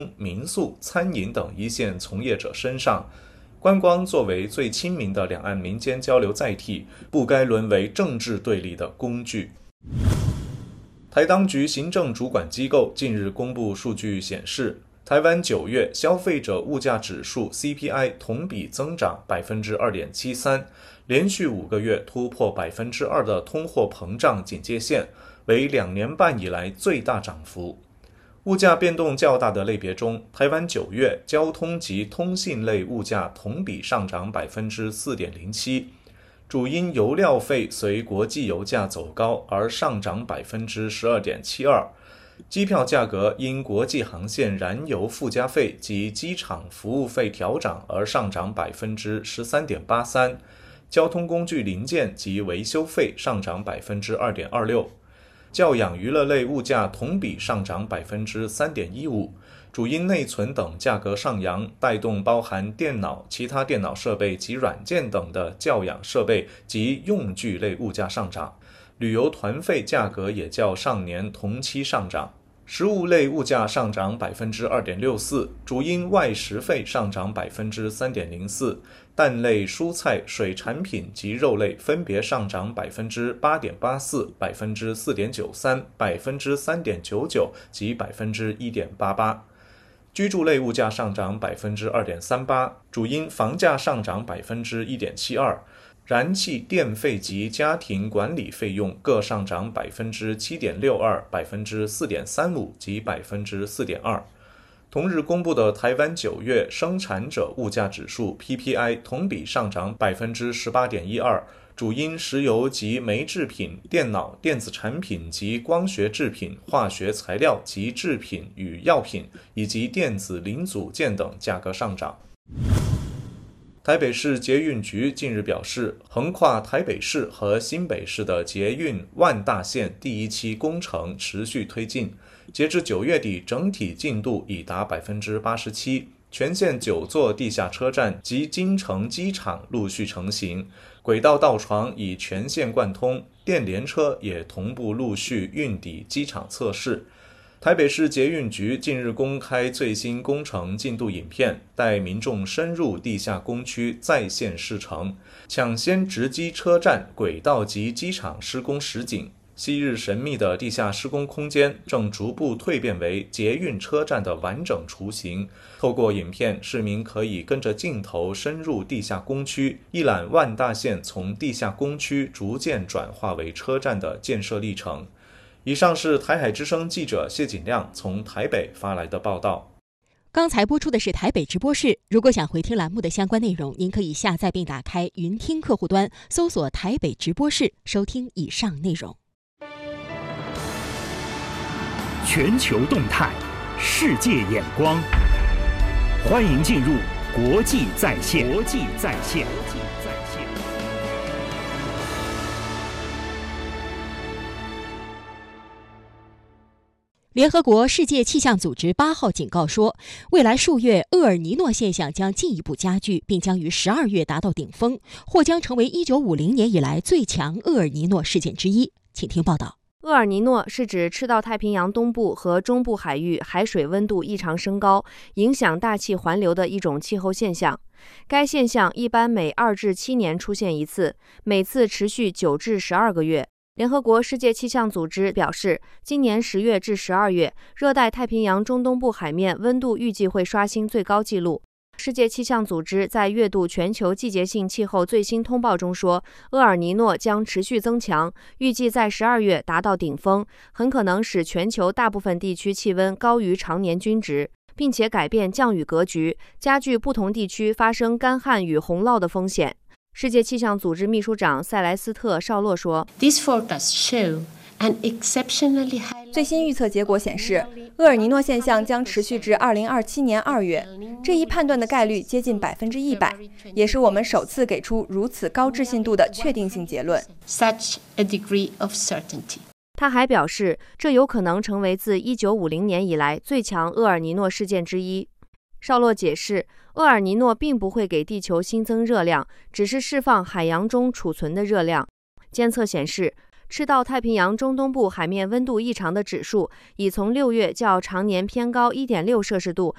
民宿、餐饮等一线从业者身上。观光作为最亲民的两岸民间交流载体，不该沦为政治对立的工具。台当局行政主管机构近日公布数据显示，台湾9月消费者物价指数 CPI 同比增长 2.73%， 连续5个月突破 2% 的通货膨胀警戒线，为2年半以来最大涨幅。物价变动较大的类别中，台湾9月交通及通信类物价同比上涨 4.07%， 主因油料费随国际油价走高而上涨 12.72%， 机票价格因国际航线燃油附加费及机场服务费调涨而上涨 13.83%， 交通工具零件及维修费上涨 2.26%。教养娱乐类物价同比上涨 3.15%， 主因内存等价格上扬，带动包含电脑、其他电脑设备及软件等的教养设备及用具类物价上涨。旅游团费价格也较上年同期上涨。食物类物价上涨 2.64%， 主因外食费上涨 3.04%， 蛋类、蔬菜、水产品及肉类分别上涨 8.84%、4.93%、3.99% 及 1.88%。居住类物价上涨 2.38%， 主因房价上涨 1.72%，燃气、电费及家庭管理费用各上涨 7.62%、4.35% 及 4.2%。同日公布的台湾9月生产者物价指数 PPI 同比上涨 18.12%， 主因石油及煤制品、电脑、电子产品及光学制品、化学材料及制品与药品以及电子零组件等价格上涨。台北市捷运局近日表示，横跨台北市和新北市的捷运万大线第1期工程持续推进，截至9月底，整体进度已达 87%， 全线9座地下车站及京城机场陆续成型，轨道道床已全线贯通，电联车也同步陆续运抵机场测试。台北市捷运局近日公开最新工程进度影片，带民众深入地下工区在线试乘，抢先直击车站、轨道及机场施工实景。昔日神秘的地下施工空间正逐步蜕变为捷运车站的完整雏形。透过影片，市民可以跟着镜头深入地下工区，一览万大线从地下工区逐渐转化为车站的建设历程。以上是台海之声记者谢锦亮从台北发来的报道。 刚才播出的是台北直播室，如果想回听栏目的相关内容，您可以下载并打开云听客户端，搜索台北直播室，收听以上内容。 全球动态，世界眼光，欢迎进入国际在线。 联合国世界气象组织8号警告说，未来数月厄尔尼诺现象将进一步加剧，并将于12月达到顶峰，或将成为1950年以来最强厄尔尼诺事件之一。请听报道。 厄尔尼诺是指赤道太平洋东部和中部海域海水温度异常升高，影响大气环流的一种气候现象。该现象一般每2至7年出现一次，每次持续9至12个月。联合国世界气象组织表示，今年10月至12月，热带太平洋中东部海面温度预计会刷新最高纪录。世界气象组织在月度全球季节性气候最新通报中说，厄尔尼诺将持续增强，预计在12月达到顶峰，很可能使全球大部分地区气温高于常年均值，并且改变降雨格局，加剧不同地区发生干旱与洪涝的风险。世界气象组织秘书长塞莱斯特·绍洛说， 最新预测结果显示，厄尔尼诺现象将持续至2027年2月，这一判断的概率接近100%，也是我们首次给出如此高置信度的确定性结论。 他还表示，这有可能成为自1950年以来最强厄尔尼诺事件之一。绍洛解释，厄尔尼诺并不会给地球新增热量，只是释放海洋中储存的热量。监测显示，赤道太平洋中东部海面温度异常的指数已从6月较常年偏高1.6摄氏度